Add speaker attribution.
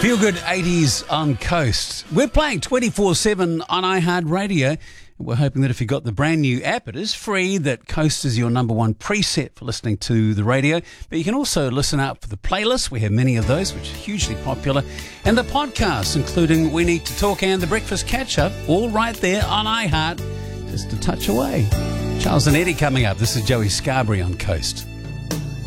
Speaker 1: Feel Good 80s on Coast. We're playing 24/7 on iHeartRadio. We're hoping that if you got the brand new app, it is free, that Coast is your number one preset for listening to the radio. But you can also listen out for the playlists. We have many of those, which are hugely popular. And the podcasts, including We Need to Talk and The Breakfast Catch-Up, all right there on iHeart, just a touch away. Charles and Eddie coming up. This is Joey Scarborough on Coast.